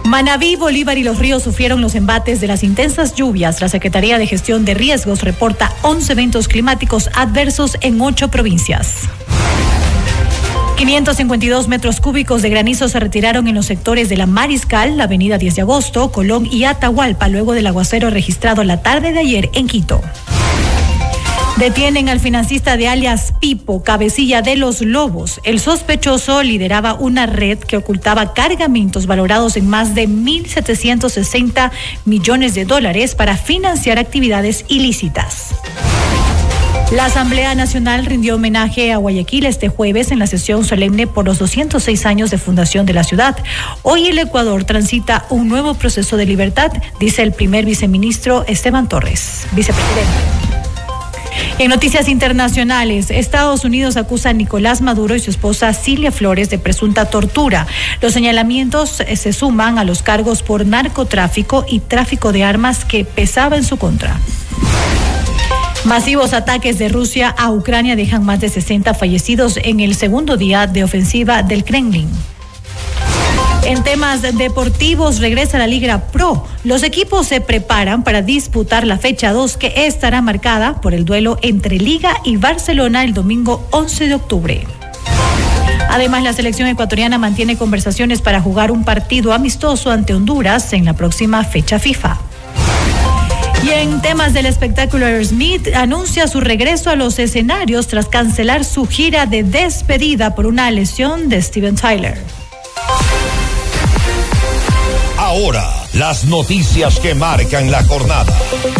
Manabí, Bolívar y Los Ríos sufrieron los embates de las intensas lluvias. La Secretaría de Gestión de Riesgos reporta 11 eventos climáticos adversos en 8 provincias. 552 metros cúbicos de granizo se retiraron en los sectores de La Mariscal, la avenida 10 de agosto, Colón y Atahualpa, luego del aguacero registrado la tarde de ayer en Quito. Detienen al financista de alias Pipo, cabecilla de Los Lobos. El sospechoso lideraba una red que ocultaba cargamentos valorados en más de 1.760 millones de dólares para financiar actividades ilícitas. La Asamblea Nacional rindió homenaje a Guayaquil este jueves en la sesión solemne por los 206 años de fundación de la ciudad. Hoy el Ecuador transita un nuevo proceso de libertad, dice el primer viceministro Esteban Torres, vicepresidente. En noticias internacionales, Estados Unidos acusa a Nicolás Maduro y su esposa Cilia Flores de presunta tortura. Los señalamientos se suman a los cargos por narcotráfico y tráfico de armas que pesaba en su contra. Masivos ataques de Rusia a Ucrania dejan más de 60 fallecidos en el segundo día de ofensiva del Kremlin. En temas deportivos, regresa la Liga Pro. Los equipos se preparan para disputar la fecha 2, que estará marcada por el duelo entre Liga y Barcelona el domingo 11 de octubre. Además, la selección ecuatoriana mantiene conversaciones para jugar un partido amistoso ante Honduras en la próxima fecha FIFA. Y en temas del espectáculo, Aerosmith anuncia su regreso a los escenarios tras cancelar su gira de despedida por una lesión de Steven Tyler. Ahora, las noticias que marcan la jornada.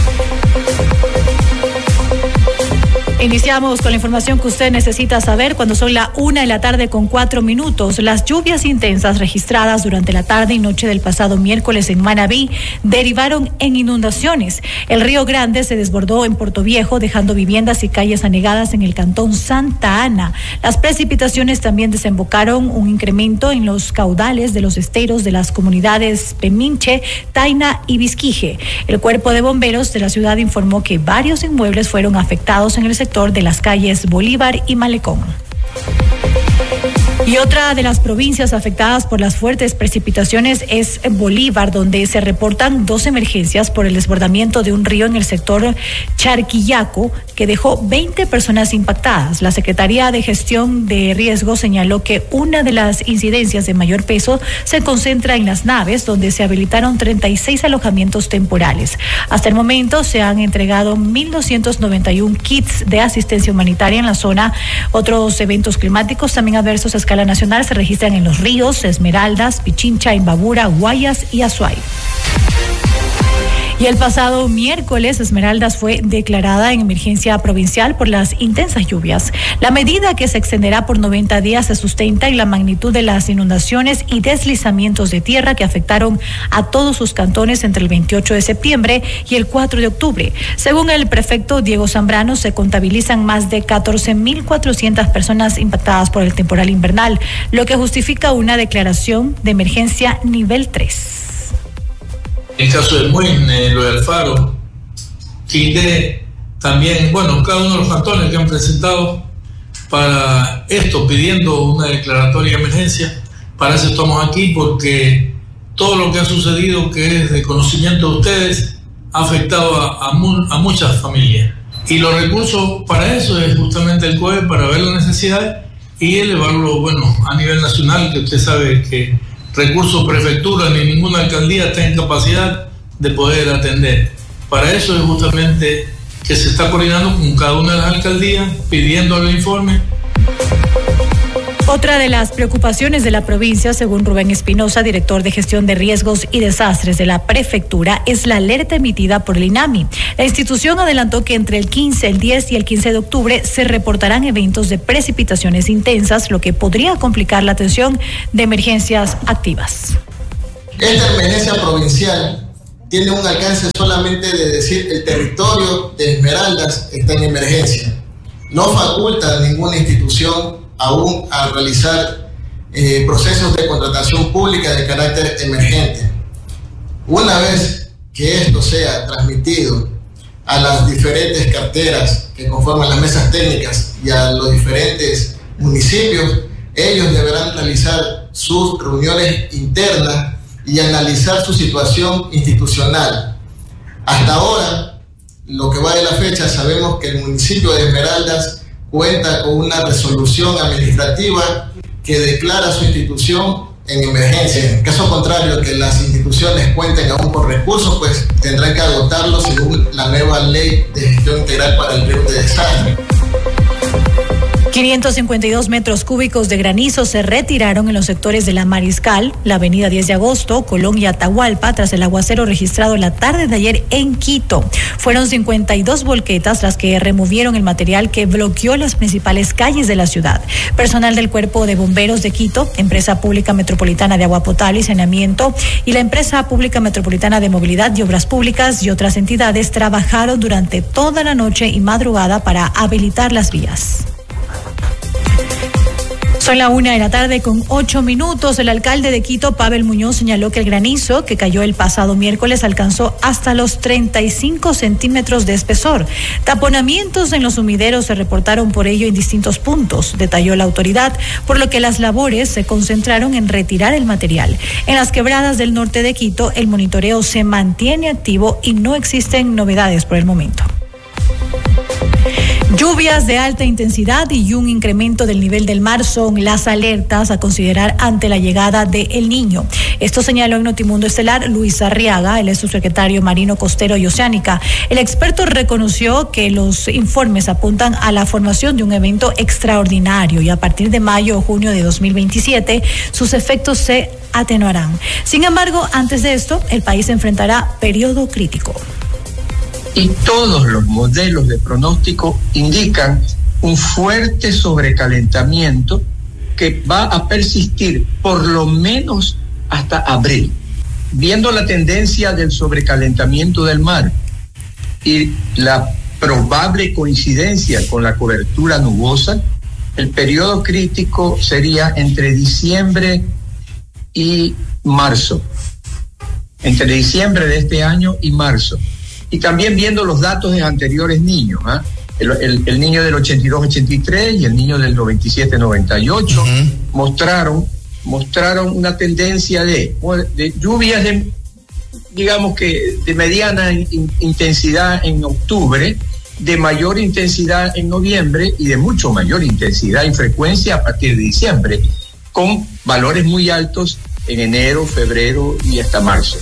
Iniciamos con la información que usted necesita saber cuando son la 1:04 p.m. Las lluvias intensas registradas durante la tarde y noche del pasado miércoles en Manabí derivaron en inundaciones. El Río Grande se desbordó en Portoviejo, dejando viviendas y calles anegadas en el cantón Santa Ana. Las precipitaciones también desembocaron un incremento en los caudales de los esteros de las comunidades Peminche, Taina y Vizquije. El cuerpo de bomberos de la ciudad informó que varios inmuebles fueron afectados en el sector de las calles Bolívar y Malecón. Y otra de las provincias afectadas por las fuertes precipitaciones es Bolívar, donde se reportan 2 emergencias por el desbordamiento de un río en el sector Charquillaco, que dejó 20 personas impactadas. La Secretaría de Gestión de Riesgos señaló que una de las incidencias de mayor peso se concentra en las naves, donde se habilitaron 36 alojamientos temporales. Hasta el momento se han entregado 1.291 kits de asistencia humanitaria en la zona. Otros eventos climáticos también adversos a escala nacional se registran en Los Ríos, Esmeraldas, Pichincha, Imbabura, Guayas y Azuay. Y el pasado miércoles, Esmeraldas fue declarada en emergencia provincial por las intensas lluvias. La medida, que se extenderá por 90 días, se sustenta en la magnitud de las inundaciones y deslizamientos de tierra que afectaron a todos sus cantones entre el 28 de septiembre y el 4 de octubre. Según el prefecto Diego Zambrano, se contabilizan más de 14.400 personas impactadas por el temporal invernal, lo que justifica una declaración de emergencia nivel 3. El caso del Muin, lo de Alfaro, Quindé, también, cada uno de los cantones que han presentado para esto, pidiendo una declaratoria de emergencia. Para eso estamos aquí, porque todo lo que ha sucedido, que es de conocimiento de ustedes, ha afectado a muchas familias. Y los recursos para eso es justamente el COE, para ver la necesidad y elevarlo, a nivel nacional, que usted sabe que recursos, prefectura ni ninguna alcaldía está en capacidad de poder atender. Para eso es justamente que se está coordinando con cada una de las alcaldías, pidiendo el informe. Otra de las preocupaciones de la provincia, según Rubén Espinosa, director de Gestión de Riesgos y Desastres de la Prefectura, es la alerta emitida por el INAMI. La institución adelantó que entre el 15, el 10 y el 15 de octubre se reportarán eventos de precipitaciones intensas, lo que podría complicar la atención de emergencias activas. Esta emergencia provincial tiene un alcance solamente de decir el territorio de Esmeraldas está en emergencia. No faculta a ninguna institución aún a realizar procesos de contratación pública de carácter emergente. Una vez que esto sea transmitido a las diferentes carteras que conforman las mesas técnicas y a los diferentes municipios, ellos deberán realizar sus reuniones internas y analizar su situación institucional. Hasta ahora, lo que va de la fecha, sabemos que el municipio de Esmeraldas cuenta con una resolución administrativa que declara su institución en emergencia. En caso contrario, que las instituciones cuenten aún con recursos, pues tendrán que agotarlo según la nueva ley de gestión integral para el riesgo de desastre. 552 metros cúbicos de granizo se retiraron en los sectores de La Mariscal, la avenida 10 de agosto, Colón y Atahualpa tras el aguacero registrado la tarde de ayer en Quito. Fueron 52 volquetas las que removieron el material que bloqueó las principales calles de la ciudad. Personal del Cuerpo de Bomberos de Quito, Empresa Pública Metropolitana de Agua Potable y Saneamiento y la Empresa Pública Metropolitana de Movilidad y Obras Públicas y otras entidades trabajaron durante toda la noche y madrugada para habilitar las vías. Son la 1:08 p.m. El alcalde de Quito, Pavel Muñoz, señaló que el granizo que cayó el pasado miércoles alcanzó hasta los 35 centímetros de espesor. Taponamientos en los sumideros se reportaron por ello en distintos puntos, detalló la autoridad, por lo que las labores se concentraron en retirar el material. En las quebradas del norte de Quito, el monitoreo se mantiene activo y no existen novedades por el momento. Lluvias de alta intensidad y un incremento del nivel del mar son las alertas a considerar ante la llegada de El Niño. Esto señaló en Notimundo Estelar Luis Arriaga, el subsecretario Marino, Costero y Oceánica. El experto reconoció que los informes apuntan a la formación de un evento extraordinario y a partir de mayo o junio de 2027 sus efectos se atenuarán. Sin embargo, antes de esto, el país enfrentará periodo crítico. Y todos los modelos de pronóstico indican un fuerte sobrecalentamiento que va a persistir por lo menos hasta abril. Viendo la tendencia del sobrecalentamiento del mar y la probable coincidencia con la cobertura nubosa, el periodo crítico sería entre diciembre y marzo. Entre diciembre de este año y marzo. Y también viendo los datos de anteriores niños, el niño del 82-83 y el niño del 97-98 mostraron una tendencia de lluvias digamos que de mediana intensidad en octubre, de mayor intensidad en noviembre y de mucho mayor intensidad y frecuencia a partir de diciembre, con valores muy altos en enero, febrero y hasta marzo.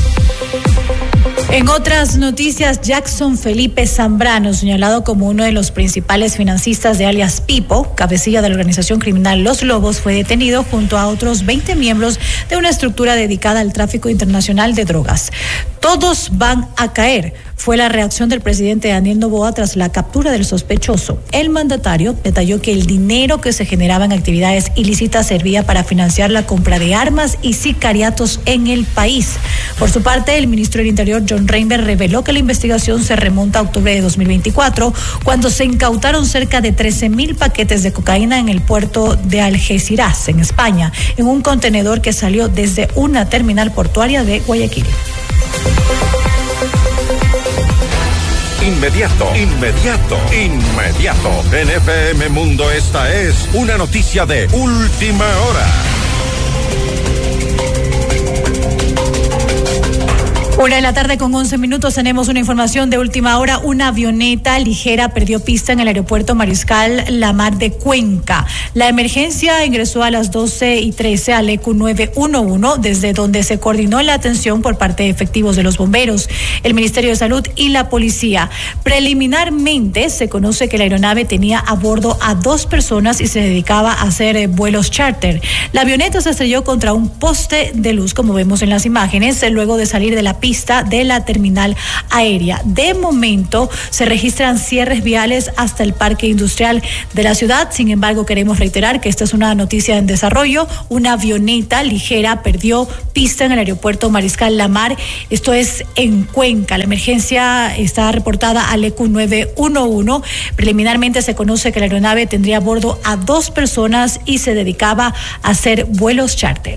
En otras noticias, Jackson Felipe Zambrano, señalado como uno de los principales financistas de alias Pipo, cabecilla de la organización criminal Los Lobos, fue detenido junto a otros 20 miembros de una estructura dedicada al tráfico internacional de drogas. Todos van a caer, fue la reacción del presidente Daniel Noboa tras la captura del sospechoso. El mandatario detalló que el dinero que se generaba en actividades ilícitas servía para financiar la compra de armas y sicariatos en el país. Por su parte, el ministro del Interior, John Reinberg, reveló que la investigación se remonta a octubre de 2024, cuando se incautaron cerca de 13,000 paquetes de cocaína en el puerto de Algeciras, en España, en un contenedor que salió desde una terminal portuaria de Guayaquil. Inmediato. En FM Mundo esta es una noticia de última hora. 1:11 p.m. Tenemos una información de última hora. Una avioneta ligera perdió pista en el aeropuerto Mariscal La Mar de Cuenca. La emergencia ingresó a las 12:13 al EQ 911, desde donde se coordinó la atención por parte de efectivos de los bomberos, el Ministerio de Salud y la policía. Preliminarmente se conoce que la aeronave tenía a bordo a 2 personas y se dedicaba a hacer vuelos charter. La avioneta se estrelló contra un poste de luz, como vemos en las imágenes, luego de salir de la pista de la terminal aérea. De momento se registran cierres viales hasta el parque industrial de la ciudad. Sin embargo, queremos reiterar que esta es una noticia en desarrollo. Una avioneta ligera perdió pista en el aeropuerto Mariscal La Mar. Esto es en Cuenca. La emergencia está reportada al EQ 911. Preliminarmente se conoce que la aeronave tendría a bordo a 2 personas y se dedicaba a hacer vuelos charter.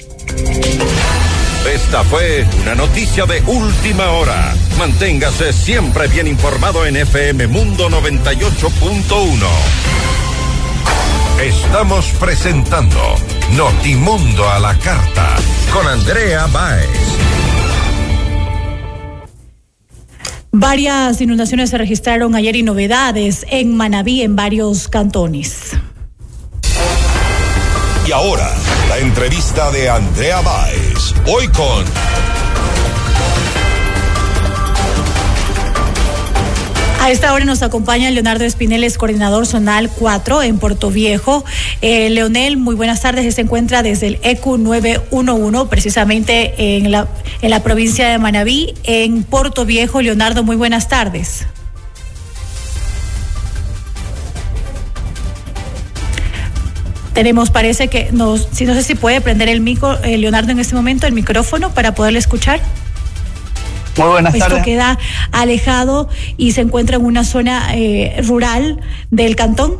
Esta fue una noticia de última hora. Manténgase siempre bien informado en FM Mundo 98.1. Estamos presentando Notimundo a la carta con Andrés Andrea Báez. Varias inundaciones se registraron ayer y novedades en Manabí en varios cantones. Y ahora, la entrevista de Andrea Báez. Hoy con... A esta hora nos acompaña Leonardo Espinel, es coordinador zonal 4 en Puerto Viejo. Leonel, muy buenas tardes. Se encuentra desde el ECU 911, precisamente en la provincia de Manabí, en Puerto Viejo. Leonardo, muy buenas tardes. Parece que no sé si puede prender el micro, Leonardo, en este momento, el micrófono para poderle escuchar. Muy buenas tardes. Esto queda alejado y se encuentra en una zona rural del cantón.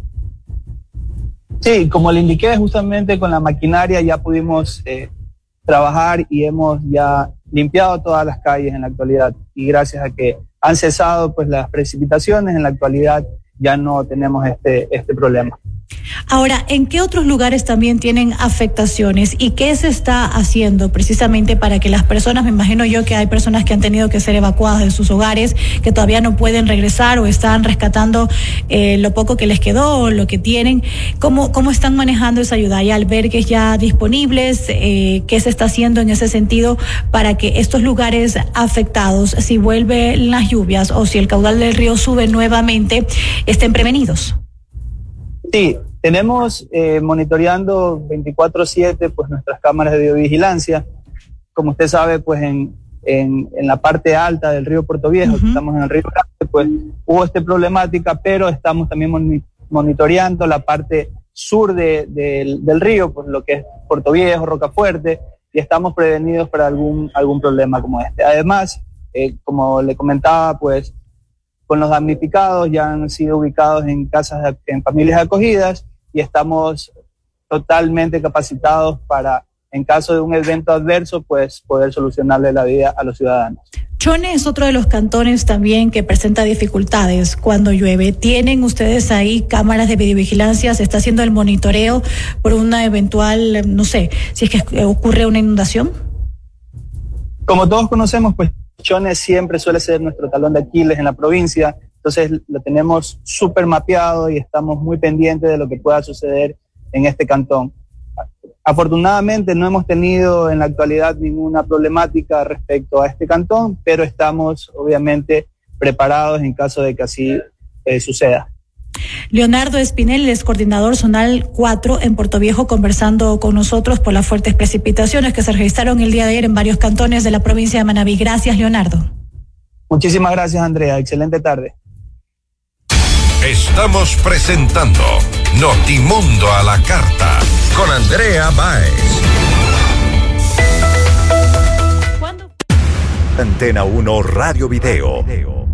Sí, como le indiqué, justamente con la maquinaria ya pudimos trabajar y hemos ya limpiado todas las calles en la actualidad. Y gracias a que han cesado pues las precipitaciones, en la actualidad ya no tenemos este problema. Ahora, ¿en qué otros lugares también tienen afectaciones y qué se está haciendo precisamente para que las personas, me imagino yo que hay personas que han tenido que ser evacuadas de sus hogares, que todavía no pueden regresar o están rescatando lo poco que les quedó o lo que tienen? ¿Cómo están manejando esa ayuda? ¿Hay albergues ya disponibles? ¿Qué se está haciendo en ese sentido para que estos lugares afectados, si vuelven las lluvias o si el caudal del río sube nuevamente, estén prevenidos? Sí, tenemos monitoreando 24/7 pues nuestras cámaras de videovigilancia. Como usted sabe, pues en la parte alta del río Puerto Viejo, estamos en el río Grande, pues hubo esta problemática, pero estamos también monitoreando la parte sur del río, pues lo que es Puerto Viejo, Rocafuerte, y estamos prevenidos para algún problema como este. Además, como le comentaba, pues con los damnificados ya han sido ubicados en familias acogidas y estamos totalmente capacitados para, en caso de un evento adverso, pues poder solucionarle la vida a los ciudadanos. Chone es otro de los cantones también que presenta dificultades cuando llueve. ¿Tienen ustedes ahí cámaras de videovigilancia? ¿Se está haciendo el monitoreo por una eventual, no sé, si es que ocurre una inundación? Como todos conocemos, pues Chone siempre suele ser nuestro talón de Aquiles en la provincia, entonces lo tenemos súper mapeado y estamos muy pendientes de lo que pueda suceder en este cantón. Afortunadamente no hemos tenido en la actualidad ninguna problemática respecto a este cantón, pero estamos obviamente preparados en caso de que así suceda. Leonardo Espinel es coordinador zonal 4 en Puerto Viejo, conversando con nosotros por las fuertes precipitaciones que se registraron el día de ayer en varios cantones de la provincia de Manabí. Gracias, Leonardo. Muchísimas gracias, Andrea. Excelente tarde. Estamos presentando Notimundo a la Carta con Andrea Báez. Antena 1 Radio Video.